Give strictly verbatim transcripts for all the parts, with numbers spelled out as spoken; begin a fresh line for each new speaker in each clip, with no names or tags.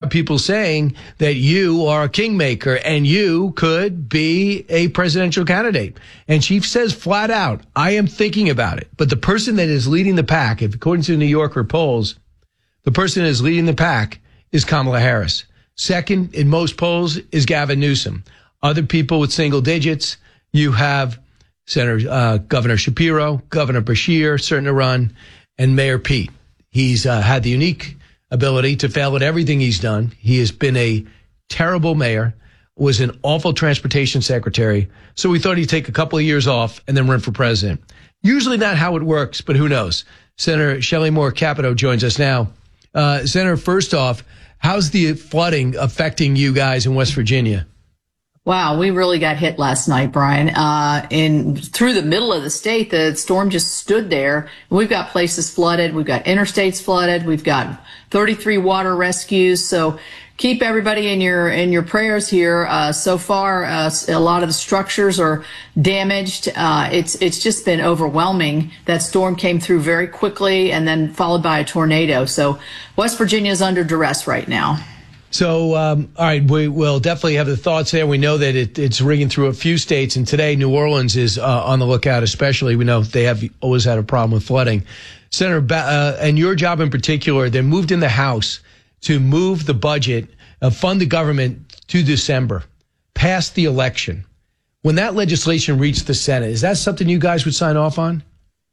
got people saying that you are a kingmaker and you could be a presidential candidate. And she says flat out, I am thinking about it. But the person that is leading the pack, if according to the New Yorker polls, the person that is leading the pack is Kamala Harris. Second in most polls is Gavin Newsom. Other people with single digits, you have Senator uh, Governor Shapiro, Governor Beshear, certain to run, and Mayor Pete. He's uh, had the unique ability to fail at everything he's done. He has been a terrible mayor, was an awful transportation secretary. So we thought he'd take a couple of years off and then run for president. Usually not how it works, but who knows? Senator Shelley Moore Capito joins us now. Uh, Senator, first off, how's the flooding affecting you guys in West Virginia?
Wow, we really got hit last night, Brian. Uh, in through the middle of the state, the storm just stood there. We've got places flooded. We've got interstates flooded. We've got thirty-three water rescues. So keep everybody in your in your prayers here. Uh, so far, uh, a lot of the structures are damaged. Uh, it's it's just been overwhelming. That storm came through very quickly and then followed by a tornado. So West Virginia is under duress right now.
So, um, all right, we will definitely have the thoughts there. We know that it, it's ringing through a few states, and today New Orleans is uh, on the lookout especially. We know they have always had a problem with flooding. Senator, ba- uh, and your job in particular, they moved in the House to move the budget, uh, fund the government to December, past the election. When that legislation reached the Senate, is that something you guys would sign off on?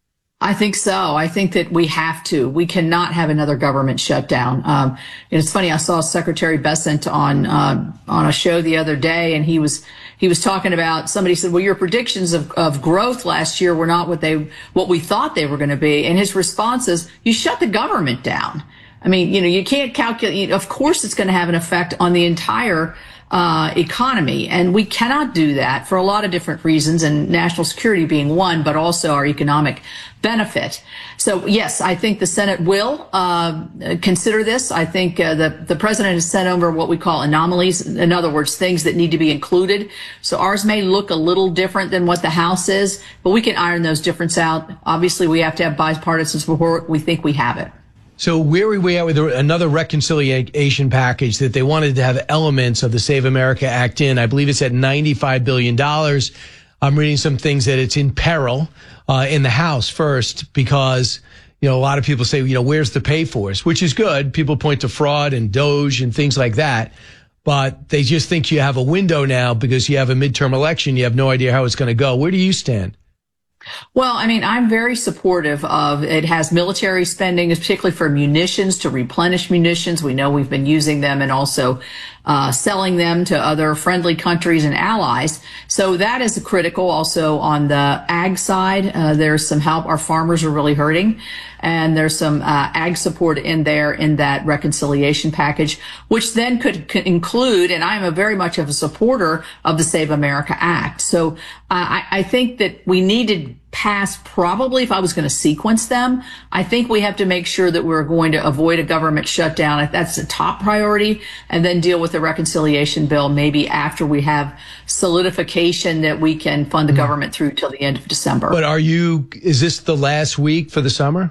I think so. I think that we have to. We cannot have another government shutdown. Um, and it's funny. I saw Secretary Bessent on uh, on a show the other day, and he was he was talking about. Somebody said, "Well, your predictions of, of growth last year were not what they what we thought they were going to be." And his response is, "You shut the government down." I mean, you know, you can't calculate. Of course, it's going to have an effect on the entire uh, economy. And we cannot do that for a lot of different reasons, and national security being one, but also our economic benefit. So, yes, I think the Senate will uh, consider this. I think uh, the, the president has sent over what we call anomalies. In other words, things that need to be included. So ours may look a little different than what the House is, but we can iron those differences out. Obviously, we have to have bipartisan support. We think we have it.
So where are we at with another reconciliation package that they wanted to have elements of the Save America Act in? I believe it's at ninety-five billion dollars. I'm reading some things that it's in peril uh, in the House first because, you know, a lot of people say, you know, where's the pay for us, which is good. People point to fraud and Doge and things like that. But they just think you have a window now because you have a midterm election. You have no idea how it's going to go. Where do you stand?
Well, I mean, I'm very supportive of it. Has military spending, particularly for munitions, to replenish munitions. We know we've been using them and also uh, selling them to other friendly countries and allies. So that is critical. Also on the ag side, uh, there's some help. Our farmers are really hurting. And there's some uh, ag support in there in that reconciliation package, which then could, could include, and I'm a very much of a supporter of the Save America Act. So uh, I, I think that we need to pass, probably, if I was going to sequence them, I think we have to make sure that we're going to avoid a government shutdown. That's the top priority, and then deal with the reconciliation bill maybe after we have solidification that we can fund the mm-hmm. government through till the end of December.
But are you, is this the last week for the summer?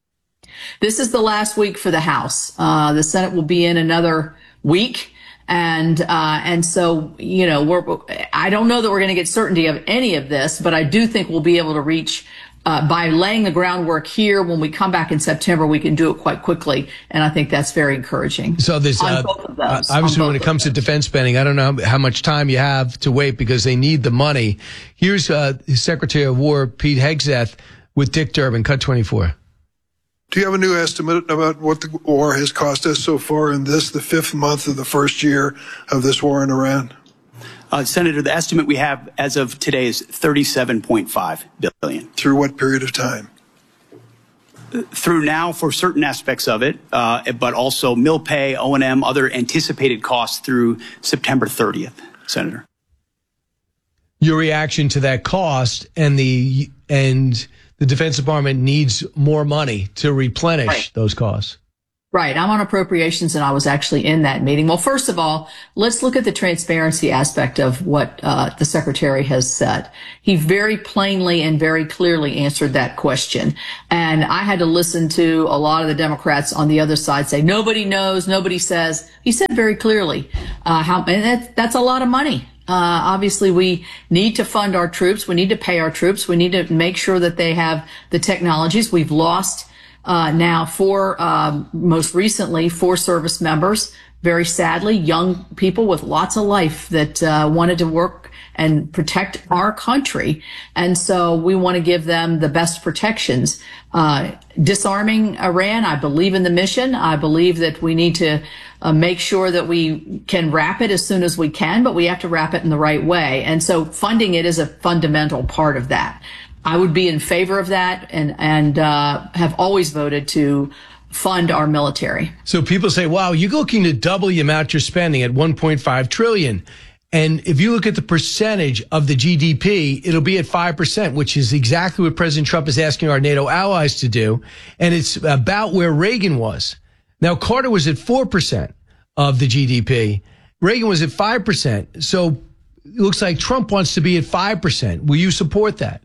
This is the last week for the House. Uh, the Senate will be in another week. And, uh, and so, you know, we're, I don't know that we're going to get certainty of any of this, but I do think we'll be able to reach, uh, by laying the groundwork here. When we come back in September, we can do it quite quickly. And I think that's very encouraging.
So there's,
on
uh,
both of those,
obviously when it comes to defense spending, I don't know how much time you have to wait because they need the money. Here's, uh, Secretary of War Pete Hegseth with Dick Durbin, Cut twenty-four.
Do you have a new estimate about what the war has cost us so far in this, the fifth month of the first year of this war in Iran?
Uh, Senator, the estimate we have as of today is thirty-seven point five billion dollars.
Through what period of time?
Through now for certain aspects of it, uh, but also mill pay, O and M, other anticipated costs through September thirtieth, Senator.
Your reaction to that cost and the and the Defense Department needs more money to replenish
right.
those costs.
Right. I'm on appropriations, and I was actually in that meeting. Well, first of all, let's look at the transparency aspect of what uh, the secretary has said. He very plainly and very clearly answered that question. And I had to listen to a lot of the Democrats on the other side say, nobody knows, nobody says. He said very clearly uh, how, and that, that's a lot of money. Uh, obviously, we need to fund our troops. We need to pay our troops. We need to make sure that they have the technologies. We've lost Uh, now, four, um, most recently, four service members, very sadly, young people with lots of life that uh, wanted to work and protect our country. And so we want to give them the best protections. Uh, disarming Iran, I believe in the mission. I believe that we need to uh, make sure that we can wrap it as soon as we can, but we have to wrap it in the right way. And so funding it is a fundamental part of that. I would be in favor of that, and and uh, have always voted to fund our military.
So people say, wow, you're looking to double the amount you're spending at one point five trillion dollars. And if you look at the percentage of the G D P, it'll be at five percent, which is exactly what President Trump is asking our NATO allies to do. And it's about where Reagan was. Now, Carter was at four percent of the G D P. Reagan was at five percent. So it looks like Trump wants to be at five percent. Will you support that?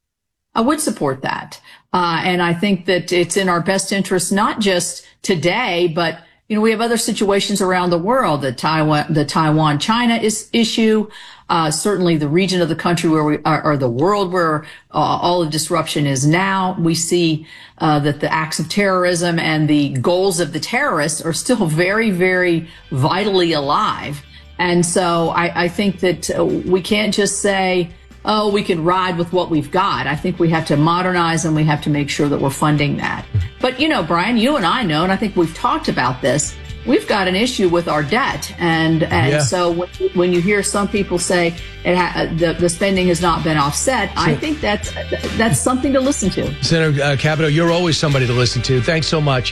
I would support that. Uh, and I think that it's in our best interest, not just today, but, you know, we have other situations around the world, the Taiwan, the Taiwan China is, issue, uh, certainly the region of the country where we are, or the world where uh, all the disruption is now. We see, uh, that the acts of terrorism and the goals of the terrorists are still very, very vitally alive. And so I, I think that uh, we can't just say, oh, we can ride with what we've got. I think we have to modernize, and we have to make sure that we're funding that. But, you know, Brian, you and I know, and I think we've talked about this, we've got an issue with our debt. And and yeah. so when, when you hear some people say it ha- the, the spending has not been offset, so, I think that's, that's something to listen to.
Senator uh, Capito, you're always somebody to listen to. Thanks so much.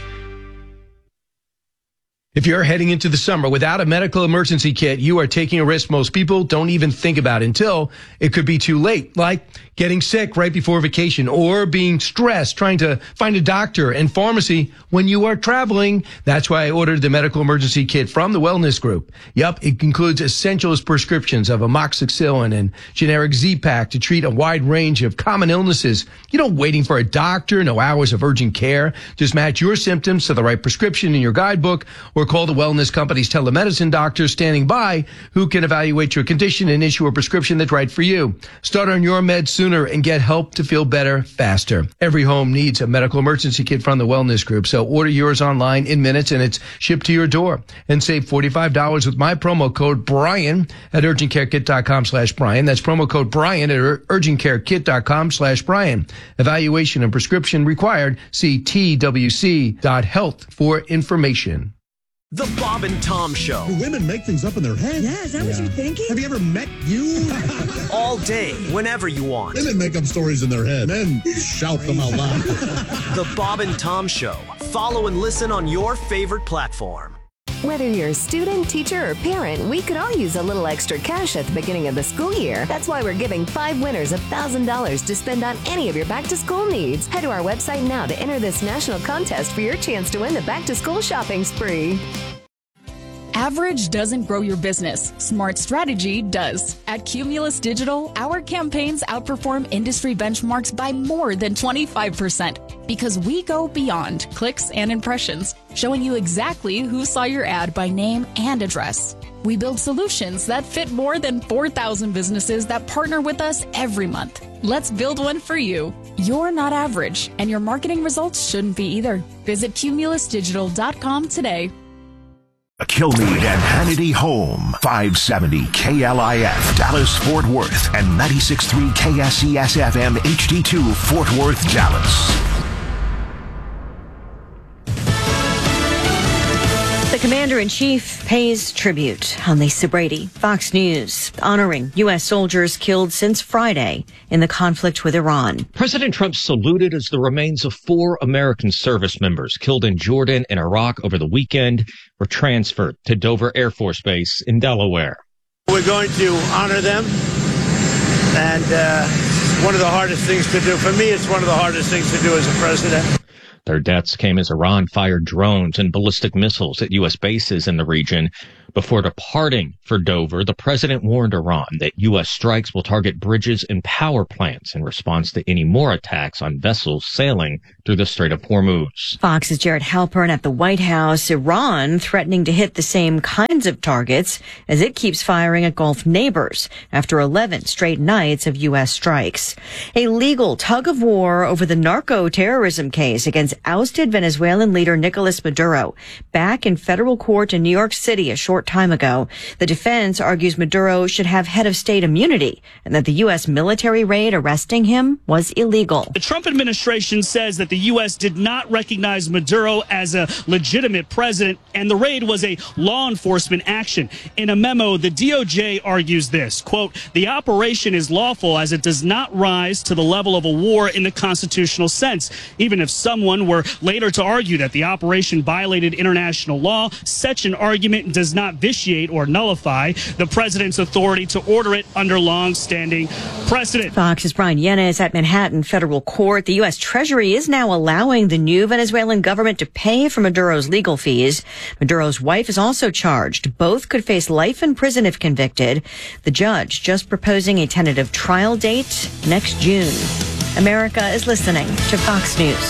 If you're heading into the summer without a medical emergency kit, you are taking a risk most people don't even think about until it could be too late, like getting sick right before vacation or being stressed trying to find a doctor and pharmacy when you are traveling. That's why I ordered the medical emergency kit from the Wellness Group. Yup, it includes essentials prescriptions of amoxicillin and generic Z-Pak to treat a wide range of common illnesses. You don't waiting for a doctor, no hours of urgent care. Just match your symptoms to the right prescription in your guidebook, or call the wellness company's telemedicine doctor standing by who can evaluate your condition and issue a prescription that's right for you. Start on your meds sooner and get help to feel better faster. Every home needs a medical emergency kit from the Wellness Group, so order yours online in minutes and it's shipped to your door. And save forty-five dollars with my promo code Brian at urgentcarekit.com slash Brian. That's promo code Brian at urgentcarekit.com slash Brian. Evaluation and prescription required. See T W C dot health for information.
The Bob and Tom Show.
Do women make things up in their head?
Yeah, is that yeah. what you're thinking?
Have you ever met you?
All day, whenever you want.
Women make up stories in their head. Men shout them out loud.
The Bob and Tom Show. Follow and listen on your favorite platform.
Whether you're a student, teacher, or parent, we could all use a little extra cash at the beginning of the school year. That's why we're giving five winners one thousand dollars to spend on any of your back-to-school needs. Head to our website now to enter this national contest for your chance to win the back-to-school shopping spree.
Average doesn't grow your business. Smart strategy does. At Cumulus Digital, our campaigns outperform industry benchmarks by more than twenty-five percent because we go beyond clicks and impressions, showing you exactly who saw your ad by name and address. We build solutions that fit more than four thousand businesses that partner with us every month. Let's build one for you. You're not average, and your marketing results shouldn't be either. Visit cumulus digital dot com today.
Kilmeade and Hannity Home, five seventy K L I F, Dallas, Fort Worth, and ninety-six point three K S E S F M H D two, Fort Worth, Dallas.
The Commander-in-Chief pays tribute on Lisa Brady. Fox News honoring U S soldiers killed since Friday in the conflict with Iran.
President Trump saluted as the remains of four American service members killed in Jordan and Iraq over the weekend were transferred to Dover Air Force Base in Delaware.
We're going to honor them, and uh, one of the hardest things to do. For me, it's one of the hardest things to do as a president.
Their deaths came as Iran fired drones and ballistic missiles at U S bases in the region. Before departing for Dover, the president warned Iran that U S strikes will target bridges and power plants in response to any more attacks on vessels sailing through the Strait of Hormuz.
Fox's Jared Halpern at the White House. Iran threatening to hit the same kinds of targets as it keeps firing at Gulf neighbors after eleven straight nights of U S strikes. A legal tug of war over the narco-terrorism case against ousted Venezuelan leader Nicolas Maduro back in federal court in New York City a short time ago. The defense argues Maduro should have head of state immunity and that the U S military raid arresting him was illegal.
The Trump administration says that the U S did not recognize Maduro as a legitimate president and the raid was a law enforcement action. In a memo, the D O J argues this, quote, the operation is lawful as it does not rise to the level of a war in the constitutional sense. Even if someone were later to argue that the operation violated international law, such an argument does not vitiate or nullify the president's authority to order it under long-standing precedent.
Fox's Brian Yenes at Manhattan Federal Court. The U S Treasury is now allowing the new Venezuelan government to pay for Maduro's legal fees. Maduro's wife is also charged. Both could face life in prison if convicted. The judge just proposing a tentative trial date next June. America is listening to Fox News.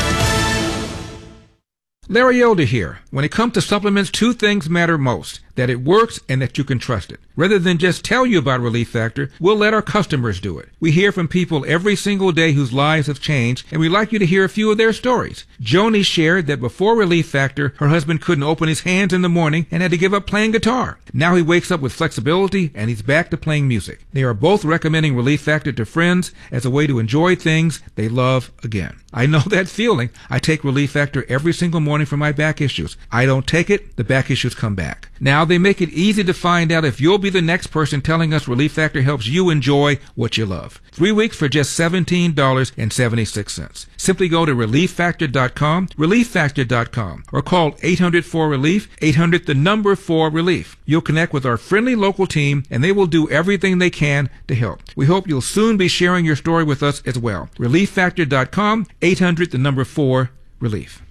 Larry Elder here. When it comes to supplements, two things matter most: that it works and that you can trust it. Rather than just tell you about Relief Factor, we'll let our customers do it. We hear from people every single day whose lives have changed, and we'd like you to hear a few of their stories. Joni shared that before Relief Factor, her husband couldn't open his hands in the morning and had to give up playing guitar. Now he wakes up with flexibility and he's back to playing music. They are both recommending Relief Factor to friends as a way to enjoy things they love again. I know that feeling. I take Relief Factor every single morning for my back issues. I don't take it, the back issues come back. Now they make it easy to find out if you'll be the next person telling us Relief Factor helps you enjoy what you love. Three weeks for just seventeen dollars and seventy-six cents. Simply go to relief factor dot com, relief factor dot com, or call eight hundred four relief, eight hundred the number four relief. You'll connect with our friendly local team and they will do everything they can to help. We hope you'll soon be sharing your story with us as well. relief factor dot com, eight hundred the number four relief.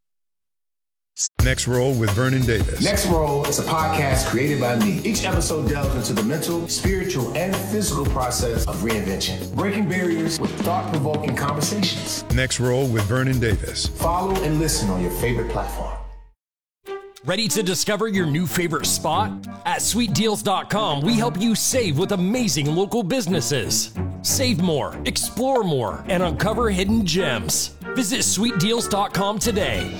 Next Roll with Vernon Davis.
Next Roll is a podcast created by me. Each episode delves into the mental, spiritual, and physical process of reinvention, breaking barriers with thought-provoking conversations.
Next Roll with Vernon Davis.
Follow and listen on your favorite platform.
Ready to discover your new favorite spot? At sweet deals dot com, we help you save with amazing local businesses. Save more, explore more, and uncover hidden gems. Visit sweet deals dot com today.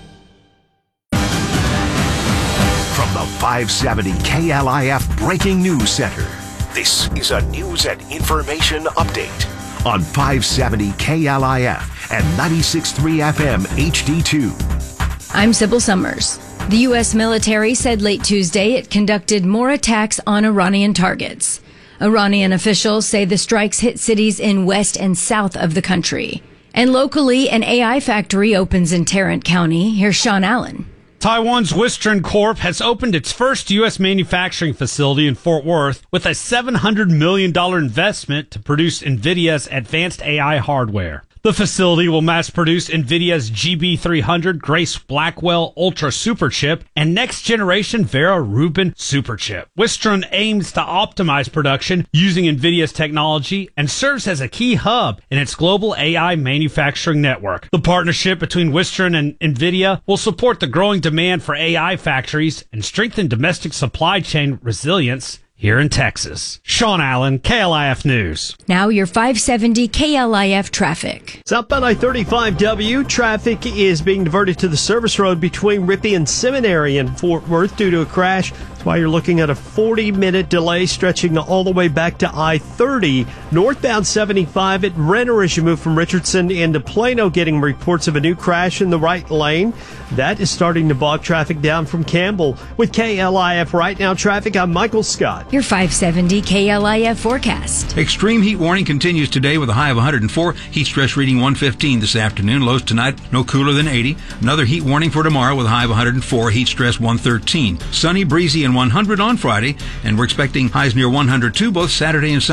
From the five seventy K L I F Breaking News Center, this is a news and information update on five seventy K L I F and ninety-six point three F M H D two.
I'm Sybil Summers. The U S military said late Tuesday it conducted more attacks on Iranian targets. Iranian officials say the strikes hit cities in west and south of the country. And locally, an A I factory opens in Tarrant County. Here's Sean Allen.
Taiwan's Wistron Corp has opened its first U S manufacturing facility in Fort Worth with a seven hundred million dollars investment to produce NVIDIA's advanced A I hardware. The facility will mass-produce NVIDIA's G B three hundred Grace Blackwell Ultra Superchip and next-generation Vera Rubin Superchip. Wistron aims to optimize production using NVIDIA's technology and serves as a key hub in its global A I manufacturing network. The partnership between Wistron and NVIDIA will support the growing demand for A I factories and strengthen domestic supply chain resilience here in Texas. Sean Allen, K L I F News.
Now your five seventy K L I F traffic.
Southbound I thirty-five W traffic is being diverted to the service road between Rippey and Seminary in Fort Worth due to a crash. That's why you're looking at a forty minute delay stretching all the way back to I thirty. Northbound seventy-five at Renner as you move from Richardson into Plano, getting reports of a new crash in the right lane. That is starting to bog traffic down from Campbell. With K L I F Right Now traffic, I'm Michael Scott.
Your five seventy K L I F forecast.
Extreme heat warning continues today with a high of one hundred four. Heat stress reading one fifteen this afternoon. Lows tonight no cooler than eighty. Another heat warning for tomorrow with a high of one hundred four. Heat stress one thirteen. Sunny, breezy, and one hundred on Friday. And we're expecting highs near one hundred two both Saturday and Sunday.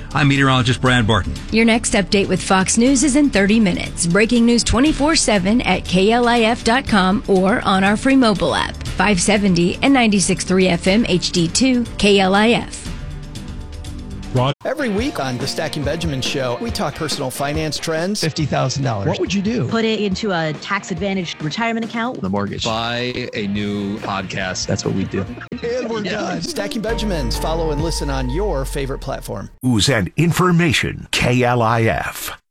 I'm meteorologist Brad Barton.
Your next update with Fox News is in thirty minutes. Breaking news twenty-four seven at K L I F dot com or on our free mobile app. five seventy and ninety-six point three F M H D two K L I F.
Every week on the Stacking Benjamin Show, we talk personal finance trends.
fifty thousand dollars. What would you do?
Put it into a tax-advantaged retirement account.
The mortgage. Buy a new podcast. That's what we do.
And we're done. Stacking Benjamins. Follow and listen on your favorite platform.
News and information. K L I F.